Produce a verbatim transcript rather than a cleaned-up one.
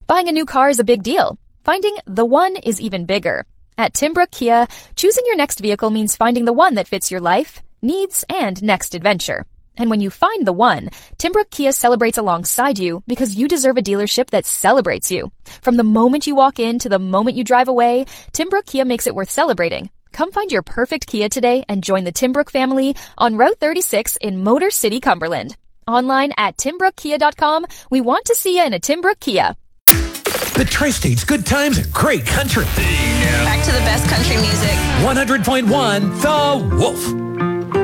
Buying a new car is a big deal. Finding the one is even bigger. At Timbrook Kia, choosing your next vehicle means finding the one that fits your life, needs, and next adventure. And when you find the one, Timbrook Kia celebrates alongside you because you deserve a dealership that celebrates you. From the moment you walk in to the moment you drive away, Timbrook Kia makes it worth celebrating. Come find your perfect Kia today and join the Timbrook family on Route thirty-six in Motor City, Cumberland. Online at timbrook kia dot com, we want to see you in a Timbrook Kia. The Tri-State's good times and great country. Back to the best country music. one hundred point one The Wolf.